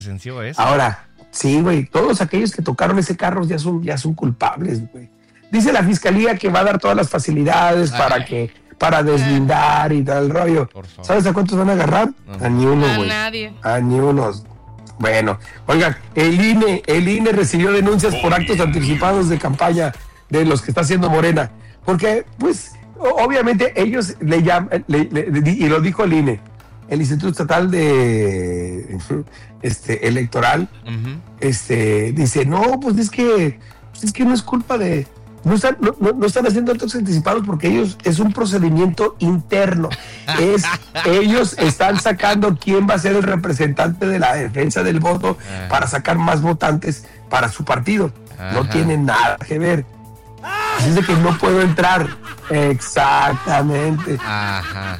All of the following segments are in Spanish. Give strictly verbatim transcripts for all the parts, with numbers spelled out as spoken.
presenció eso. Ahora, sí, güey, todos aquellos que tocaron ese carro ya son, ya son culpables, güey. Dice la fiscalía que va a dar todas las facilidades Ay. para que, para deslindar y tal el rollo. ¿Sabes a cuántos van a agarrar? No. A ni uno, güey. A nadie. A ni unos. Bueno, oigan, el I N E, el I N E recibió denuncias por actos anticipados de campaña de los que está haciendo Morena. Porque, pues, obviamente ellos le llaman, le, le, y lo dijo el I N E, el Instituto Estatal de este, Electoral, uh-huh. este, dice, no, pues es que, pues es que no es culpa de, no están, no, no, no están haciendo actos anticipados porque ellos, es un procedimiento interno, es, ellos están sacando quién va a ser el representante de la defensa del voto uh-huh. para sacar más votantes para su partido, uh-huh. no tienen nada que ver. Dice que no puedo entrar. Exactamente. Ajá.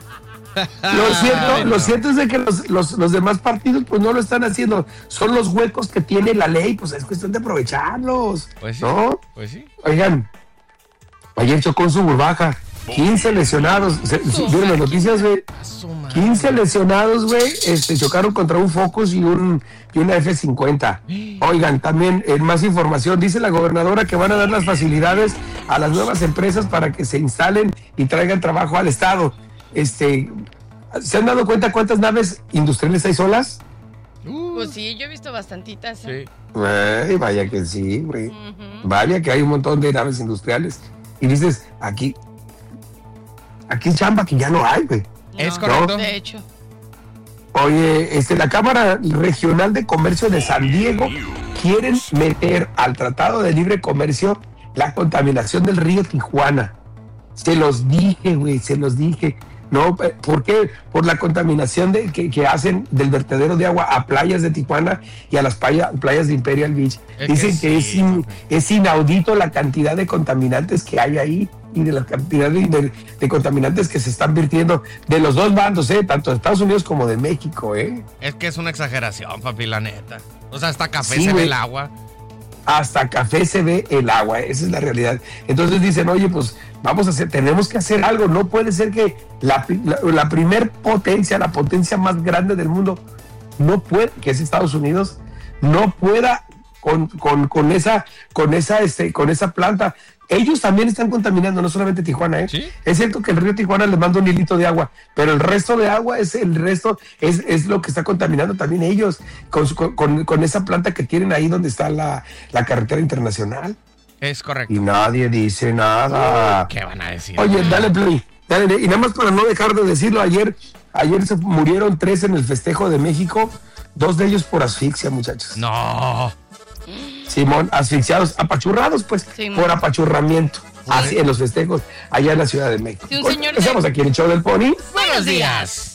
Lo cierto, lo cierto es de que los, los, los demás partidos pues no lo están haciendo. Son los huecos que tiene la ley, pues es cuestión de aprovecharlos. Pues sí, ¿no? Pues sí. Oigan, ayer chocó en Suburbaja. quince lesionados. ¿Vieron las noticias, güey? quince lesionados, güey. Este, chocaron contra un Focus y un y una F cincuenta. Oigan, también en más información, dice la gobernadora que van a dar las facilidades a las nuevas empresas para que se instalen y traigan trabajo al estado. Este, ¿se han dado cuenta cuántas naves industriales hay solas? Uh, pues sí, yo he visto bastantitas. ¿eh? Sí. Ay, vaya que sí, güey. Uh-huh. Vaya que hay un montón de naves industriales. Y dices, aquí, aquí es chamba que ya no hay, güey. No, es correcto. De hecho. Oye, este, la Cámara Regional de Comercio de San Diego quieren meter al Tratado de Libre Comercio la contaminación del río Tijuana. Se los dije, güey, se los dije. ¿No? ¿Por qué? Por la contaminación de, que, que hacen del vertedero de agua a playas de Tijuana y a las playa, playas de Imperial Beach. Es Dicen que, que sí, es, in, es inaudito la cantidad de contaminantes que hay ahí y de la cantidad de, de, de contaminantes que se están vertiendo de los dos bandos, ¿eh? Tanto de Estados Unidos como de México, ¿eh? Es que es una exageración, papi, la neta. O sea, hasta café sí, se wey. ve el agua. Hasta café se ve el agua, esa es la realidad. Entonces dicen, oye, pues vamos a hacer, tenemos que hacer algo, no puede ser que la, la, la primer potencia, la potencia más grande del mundo, no puede, que es Estados Unidos, no pueda con, con, con esa, con esa, este, con esa planta. Ellos también están contaminando, no solamente Tijuana, ¿eh? ¿Sí? Es cierto que el río Tijuana les manda un hilito de agua, pero el resto de agua es el resto, es, es lo que está contaminando también ellos, con, su, con, con esa planta que tienen ahí donde está la, la carretera internacional. Es correcto. Y nadie dice nada. ¿Qué van a decir? Oye, dale play, dale, y nada más para no dejar de decirlo, ayer, ayer se murieron tres en el festejo de México, dos de ellos por asfixia, muchachos. No. Simón, asfixiados, apachurrados, pues, Simón. Por apachurramiento, así en los festejos, allá en la Ciudad de México. Si un señor Estamos de... aquí en el show del Pony. Buenos días.